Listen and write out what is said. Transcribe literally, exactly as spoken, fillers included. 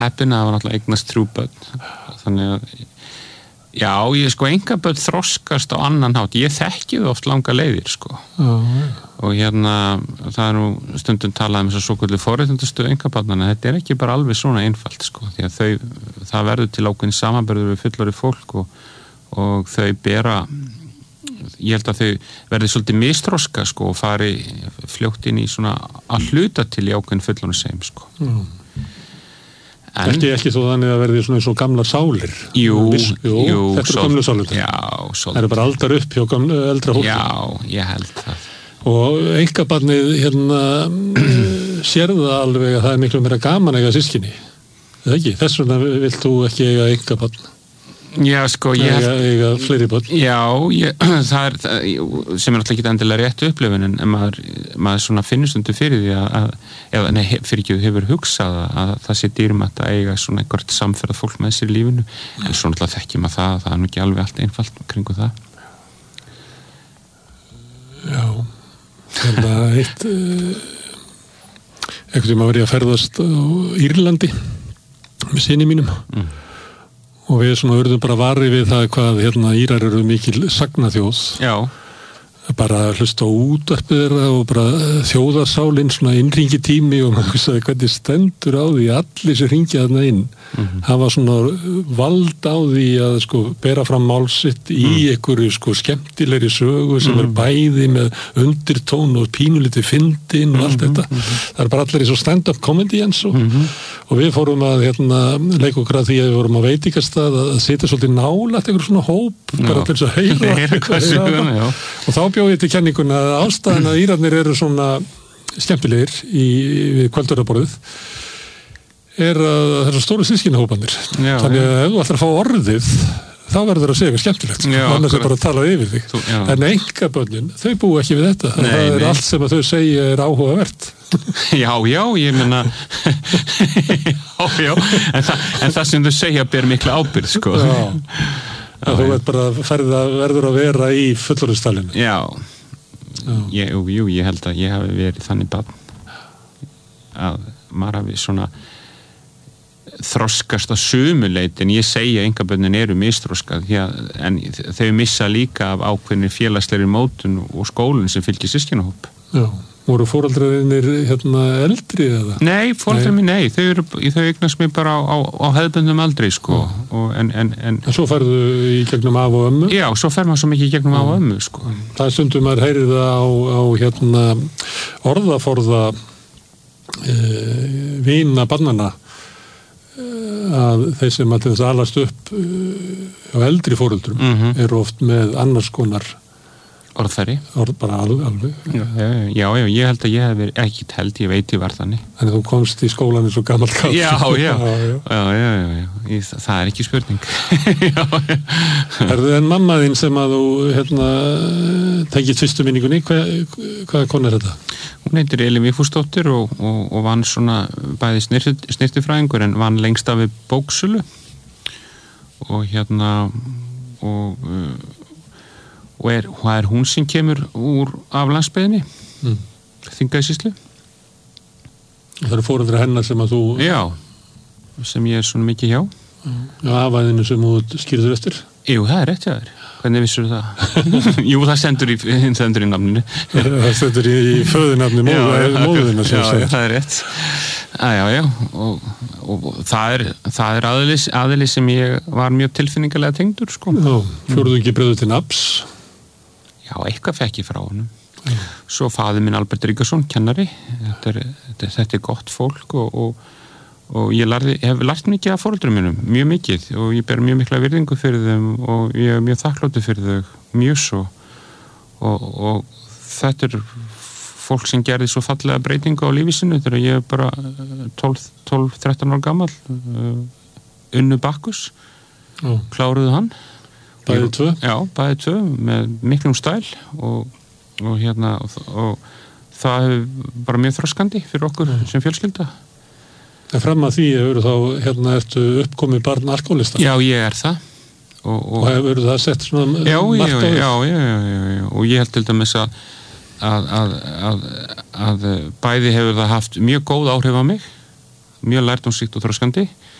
heppin að hafa náttúrulega eignast þrjú börn. Þannig að, já, ég sko einkabörn þroskast á annan hátt. Ég þekki þau oft langa leiðir, sko. Já, já. Og hérna, það er nú stundum talað um þess að svoköldu forréttindastöðu einkabarnanna. Þetta er ekki bara alveg svona einfalt, sko. Því að þau, það verður til ákveðin samanburður við fullorðið fólk og, og þau bera, ég held að þau verði svolítið mistróska, sko, og fari fljótt inn í svona að hluta til í ákveðin fullorðinseim, sko. Mm. En, ekki ekki svo þannig að verði svona eins og gamlar sálir. Jú, Viss, jú, jú þetta eru gamlu sálir. Já, svolítið. Það eru bara aldar upp hjá gamlu, eldra fólki. Já, ég held það. Og einkabarnið hérna sér það alveg að það er miklu meira gaman að eiga systkini. Eða ekki? Þess vegna vilt þú ekki eiga einkabarn. Já, sko, ég eiga, eiga fleiri börn. Já, ég, það er það, sem er náttúrulega ekki endilega rétt upplifun en maður, maður svona finnur stundu fyrir því að, eða nei, fyrir ekki hefur hugsað að það sé dýrmætt að eiga svona einhvert samferðað fólk með sér í lífinu, en svo náttúrulega þekkjum að það, það er nú ekki alveg allt einfalt kringu það. Já, hérna eitt uh, einhvern tíma var ég að ferðast á Írlandi með syni mínum. Mm. Og við svona urðum bara vari við það hvað hérna Írar eru mikil sagnaþjóð. Já. Bara hlusta á útvarpið þeirra og bara þjóðarsálinn svona innringi tími og maður hugsaði hvernig stendur á því allir sem hringja þarna inn. Mm-hmm. Það var svona vald á því að sko bera fram málsitt í mm. einhverju sko skemmtilegri sögu sem mm. er bæði með undirtón og pínulítið fyndin og allt þetta. Mm-hmm. Það er bara allir eins og stand-up comedy eins og mm-hmm. og við fórum að hérna leika okkur að því að við vorum að veitingastað að setja svolítið nálægt einhver svona hóp já. Bara til þess að heyra, heyra hvað sögum, já. Og þá bjóði ég til kenninguna að ástæðan að Írarnir eru svona skemmtilegir í við kvöldverðarborðið er að það eru stóru systkinahópanir. Þannig að ef þú ætlar að fá orðið þá verður það að segja eitthvað skemmtilegt. Já, annars er bara að tala yfir þig. Þú, en einkabörnin, þau búa ekki við þetta. Nei, það er nei. Allt sem að þau segja er áhugavert. Já, já, ég meina já, já en, þa en það sem þau segja ber mikla ábyrgð, sko. Já, já þú veit bara ferð að verður að vera í fullorðinstalinu. Já, já. Ég, jú, jú, ég held að ég hafi verið þannig barn að maður hafi svona þroskast á sumuleit en ég segja að einkabörnin eru misþroskað en þau missa líka af ákveðinni félagslegri mótun og skólinn sem fylgir systkinahóp. Já, voru foreldrarnir hérna eldri eða? Nei, foreldrar mín, nei, þau, eru, þau eignast mig bara á, á, á hefðbundum aldri sko. Og en, en, en, en svo ferðu í gegnum af og ömmu? Já, svo fer maður svo mikið í gegnum af og ömmu sko. Það er stundum maður heyrið það á, á hérna orðaforða e, vina barnanna að þeir sem að þess alast upp á eldri foreldrum mm-hmm. eru oft með annars konar orðfæri orð, bara alveg, alveg. Já, já, já, já, ég held að ég hef verið ekki held, ég veit ég var þannig Þannig þú komst í skólan eins og gamall kall Já, já, já, já, já, já, já. Ég, það er ekki spurning já, já. Er það en mamma þín sem að þú hérna, tekið fyrstu minningunni hvað, hvað kon er þetta? Hún heitir Elín Vigfúsdóttir og, og, og vann svona bæði snirtifræðingur en vann lengst af við bóksölu og hérna og og er, er hún sem kemur úr af landsbyggðinni mm. Þingeyjarsýslu Það eru foreldrar hennar sem að þú Já, sem ég er svona mikið hjá Já, afaðinu sem þú skýrður eftir Jú, það er rétt hjá þér Hvernig vissur það? Jú, það stendur í, stendur í nafninu Það stendur í, í föðunafni móðuna Já, já það er rétt að, Já, já og, og, og það er, það er aðlis, aðlis sem ég var mjög tilfinningalega tengdur sko. Já, fjóruðu ekki bröðu til nafns Já, eitthvað fekk ég frá honum. Já. Svo faðir minn Albert Ríkarsson, kennari. Þetta er, þetta, þetta er gott fólk og, og, og ég lærði, hef lært mikið af foreldrum mínum, mjög mikið og ég ber mjög mikla virðingu fyrir þeim og ég er mjög þakkláttur fyrir þau, mjög svo. Og, og þetta er fólk sem gerði svo fallega breytingu á lífi sinu þegar ég er bara tólf til þrettán ára gamall, Unnu Bakkus, Já. Kláruðu hann. Bæði tvö? Já, bæði tvö með miklum stæl og, og hérna og, og það hefur bara mjög þroskandi fyrir okkur mm. sem fjölskylda. En fram að því hefur þá hérna ertu uppkomið barn alkoholista? Já, ég er það. Og, og, og hefur það sett svona já, margt á því? Já, já, já, já, já, og ég held til dæmis að, að, að, að, að bæði hefur það haft mjög góð áhrif á mig mjög lærdómsríkt og þroskandi